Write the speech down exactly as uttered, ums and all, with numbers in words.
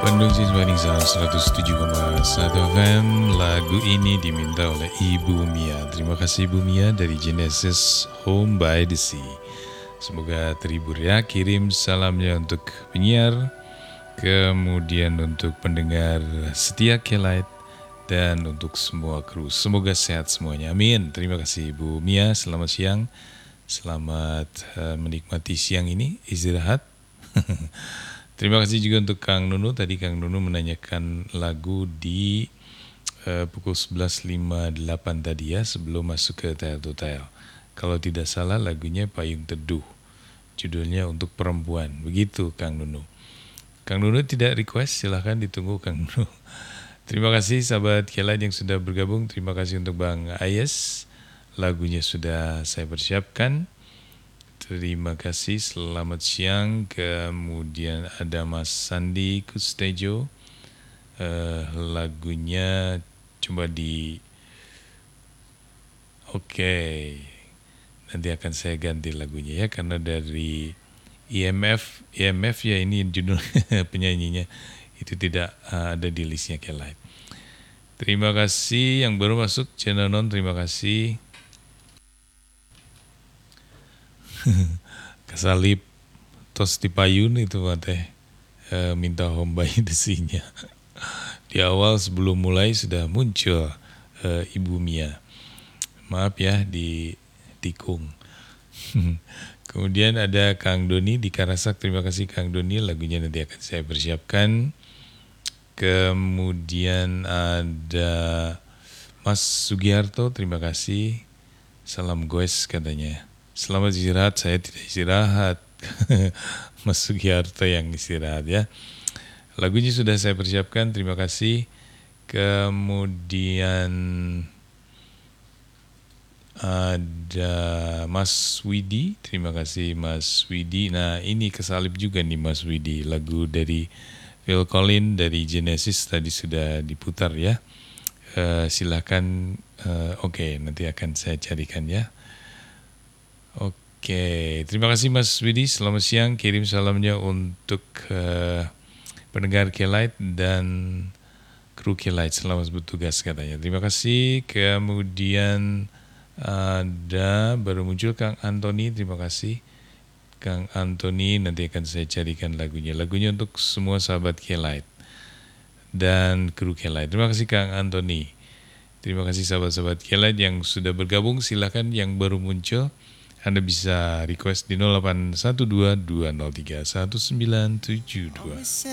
Bandung Cismaning seratus tujuh koma satu F M. Lagu ini diminta oleh Ibu Mia. Terima kasih Ibu Mia dari Genesis Home by the Sea. Semoga terhibur ya. Kirim salamnya untuk penyiar, kemudian untuk pendengar setia Kelight, dan untuk semua kru. Semoga sehat semuanya. Amin. Terima kasih Ibu Mia. Selamat siang. Selamat uh, menikmati siang ini. Istirahat. Terima kasih juga untuk Kang Nunu. Tadi Kang Nunu menanyakan lagu di uh, pukul sebelas lima puluh delapan tadi ya, sebelum masuk ke Tel to Tel. Kalau tidak salah lagunya Payung Teduh. Judulnya Untuk Perempuan. Begitu Kang Nunu. Kang Nunu tidak request, silahkan ditunggu Kang Nunu. Terima kasih sahabat Kelight yang sudah bergabung. Terima kasih untuk Bang Ayes. Lagunya sudah saya persiapkan. Terima kasih, selamat siang. Kemudian ada Mas Sandi Kustejo. Uh, lagunya coba di... Oke, okay. Nanti akan saya ganti lagunya ya, karena dari I M F, I M F ya ini judul penyanyinya, itu tidak uh, ada di listnya Kelight. Terima kasih yang baru masuk channel non, terima kasih. Kesalip tos di payun itu teh e, minta home by the sea-nya. Di awal sebelum mulai sudah muncul e, Ibu Mia. Maaf ya di tikung. Kemudian ada Kang Doni di Karasak. Terima kasih Kang Doni, lagunya nanti akan saya persiapkan. Kemudian ada Mas Sugiharto, terima kasih. Salam goes katanya. Selamat istirahat, saya tidak istirahat. Mas Sugiharto yang istirahat ya. Lagunya sudah saya persiapkan, terima kasih. Kemudian ada Mas Widi, terima kasih Mas Widi. Nah ini kesalip juga nih Mas Widi, lagu dari Phil Collins dari Genesis tadi sudah diputar ya. Uh, silahkan, uh, oke okay, nanti akan saya carikan ya. Oke, terima kasih Mas Widi, selamat siang. Kirim salamnya untuk uh, pendengar Kelight dan kru Kelight, selamat bertugas katanya. Terima kasih. Kemudian ada baru muncul Kang Antoni, terima kasih Kang Antoni, nanti akan saya carikan lagunya. Lagunya untuk semua sahabat Kelight dan kru Kelight. Terima kasih Kang Antoni. Terima kasih sahabat-sahabat Kelight yang sudah bergabung. Silakan yang baru muncul, Anda bisa request di nol delapan satu dua dua nol tiga satu sembilan tujuh dua.